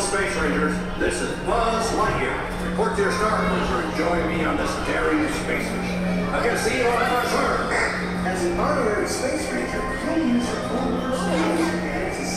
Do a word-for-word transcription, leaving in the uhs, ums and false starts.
Space Rangers. This is Buzz Lightyear. Report to your star cruiser and join me on this daring space mission. I'm going to see you on our return. As an honorary space ranger, you'll use your own personal